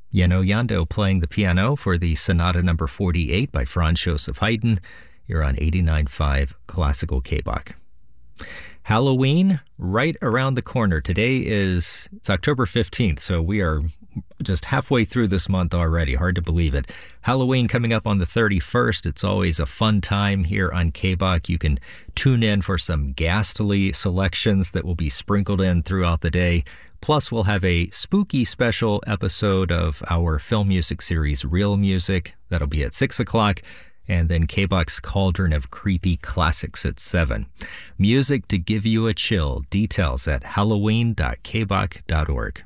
Yano Yando playing the piano for the Sonata number 48 by Franz Joseph Haydn. You're on 89.5 Classical KBOK. Halloween right around the corner. Today it's October 15th, so we are just halfway through this month already. Hard to believe it. Halloween coming up on the 31st. It's always a fun time here on KBOK. You can tune in for some ghastly selections that will be sprinkled in throughout the day. Plus, we'll have a spooky special episode of our film music series, Real Music. That'll be at 6 o'clock. And then KBOK's Cauldron of Creepy Classics at 7. Music to give you a chill. Details at halloween.kbok.org.